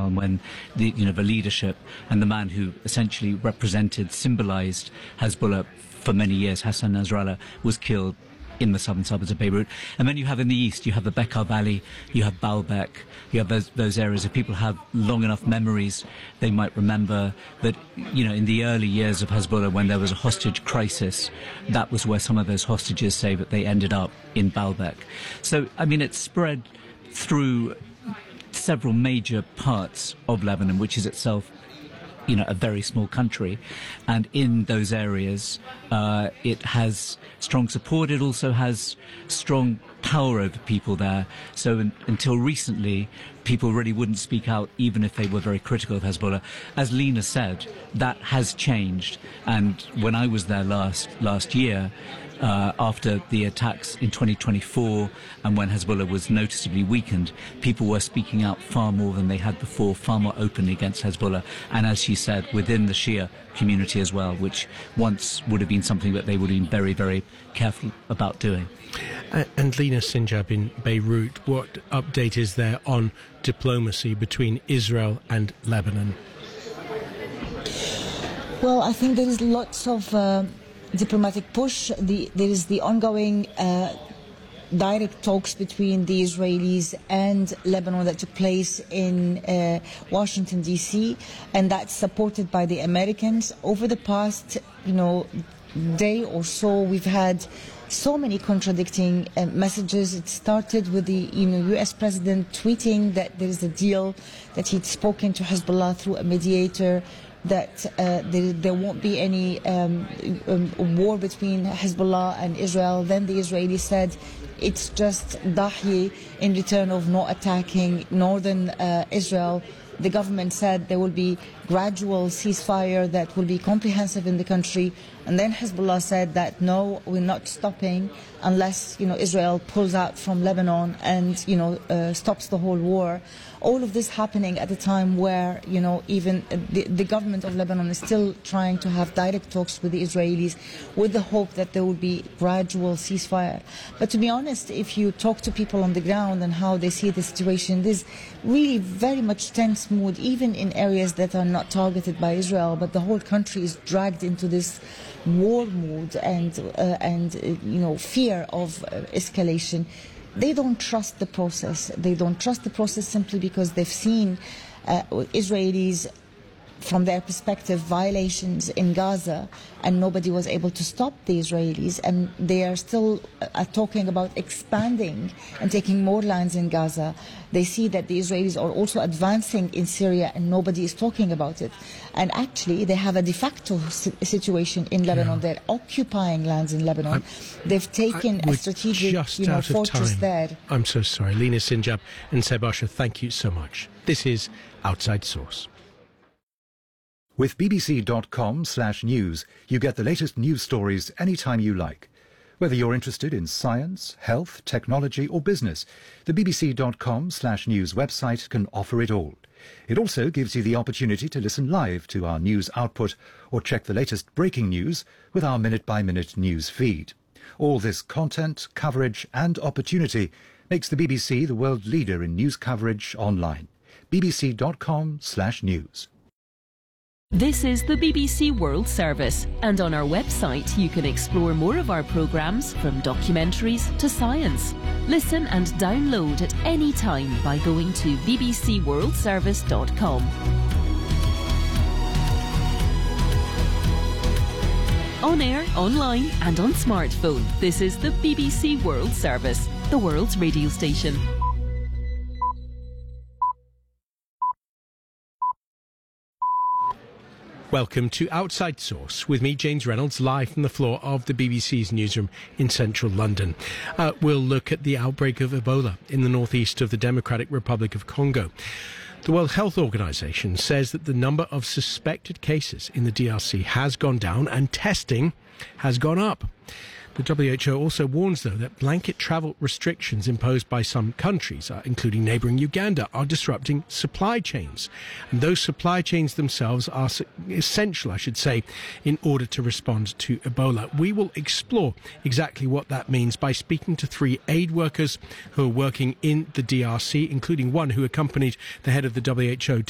time when the leadership and the man who essentially symbolized Hezbollah for many years, Hassan Nasrallah, was killed in the southern suburbs of Beirut. And then you have in the east, you have the Bekaa Valley, you have Baalbek, you have those areas. If people have long enough memories, they might remember that, in the early years of Hezbollah, when there was a hostage crisis, that was where some of those hostages say that they ended up in Baalbek. So, it's spread through several major parts of Lebanon, which is itself a very small country, and in those areas it has strong support. It also has strong power over people there. So until recently, people really wouldn't speak out even if they were very critical of Hezbollah. As Lena said, that has changed, and when I was there last year, after the attacks in 2024 and when Hezbollah was noticeably weakened, people were speaking out far more than they had before, far more openly against Hezbollah, and as she said, within the Shia community as well, which once would have been something that they would have been very, very careful about doing. And Lena Sinjab in Beirut, what update is there on diplomacy between Israel and Lebanon? Well, I think there is lots of diplomatic push. There is the ongoing direct talks between the Israelis and Lebanon that took place in Washington, D.C., and that's supported by the Americans. Over the past, day or so, we've had so many contradicting messages. It started with the U.S. president tweeting that there is a deal, that he'd spoken to Hezbollah through a mediator, that there won't be any war between Hezbollah and Israel. Then the Israelis said it's just dahi in return of not attacking northern Israel. The government said there will be gradual ceasefire that will be comprehensive in the country. And then Hezbollah said that no, we're not stopping unless Israel pulls out from Lebanon and stops the whole war. All of this happening at a time where even the government of Lebanon is still trying to have direct talks with the Israelis with the hope that there will be gradual ceasefire. But to be honest, if you talk to people on the ground and how they see the situation, there's really very much tense mood, even in areas that are not targeted by Israel, but the whole country is dragged into this war mood and fear of escalation. They don't trust the process. They don't trust the process simply because they've seen Israelis, from their perspective, violations in Gaza, and nobody was able to stop the Israelis, and they are still talking about expanding and taking more lands in Gaza. They see that the Israelis are also advancing in Syria, and nobody is talking about it. And actually, they have a de facto situation in Lebanon. They're occupying lands in Lebanon. They've taken a strategic fortress there. I'm so sorry. Lena Sinjab and Seb Usher, thank you so much. This is Outside Source. With bbc.com/news, you get the latest news stories anytime you like. Whether you're interested in science, health, technology or business, the bbc.com/news website can offer it all. It also gives you the opportunity to listen live to our news output or check the latest breaking news with our minute-by-minute news feed. All this content, coverage and opportunity makes the BBC the world leader in news coverage online. bbc.com/news. This is the BBC World Service, and on our website you can explore more of our programmes, from documentaries to science. Listen and download at any time by going to bbcworldservice.com. On air, online and on smartphone, this is the BBC World Service, the world's radio station. Welcome to Outside Source with me, James Reynolds, live from the floor of the BBC's newsroom in central London. We'll look at the outbreak of Ebola in the northeast of the Democratic Republic of Congo. The World Health Organization says that the number of suspected cases in the DRC has gone down and testing has gone up. The WHO also warns, though, that blanket travel restrictions imposed by some countries, including neighbouring Uganda, are disrupting supply chains. And those supply chains themselves are essential, I should say, in order to respond to Ebola. We will explore exactly what that means by speaking to 3 aid workers who are working in the DRC, including one who accompanied the head of the WHO